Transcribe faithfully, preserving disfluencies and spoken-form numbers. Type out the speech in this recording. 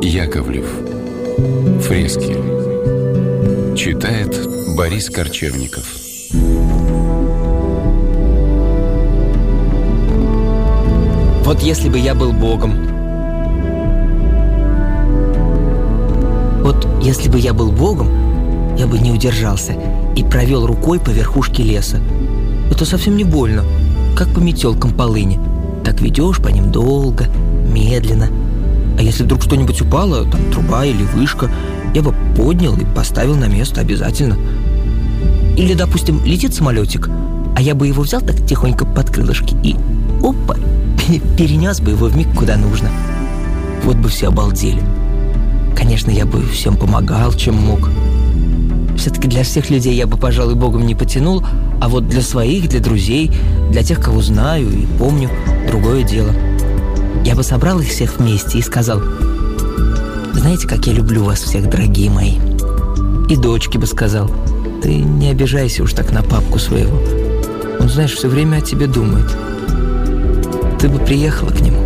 Яковлев. Фрески. Читает Борис Корчевников. Вот если бы я был Богом. Вот если бы я был Богом, я бы не удержался и провел рукой по верхушке леса. Это совсем не больно, как по метелкам полыни. Так ведешь по ним долго, медленно. А если вдруг что-нибудь упало, там труба или вышка, я бы поднял и поставил на место обязательно. Или, допустим, летит самолетик, а я бы его взял так тихонько под крылышки и, опа, перенес бы его вмиг куда нужно. Вот бы все обалдели. Конечно, я бы всем помогал, чем мог. Все-таки для всех людей я бы, пожалуй, Богом не потянул, а вот для своих, для друзей, для тех, кого знаю и помню, другое дело. Я бы собрал их всех вместе и сказал: знаете, как я люблю вас всех, дорогие мои. И дочке бы сказал: ты не обижайся уж так на папку своего. Он, знаешь, все время о тебе думает. Ты бы приехала к нему.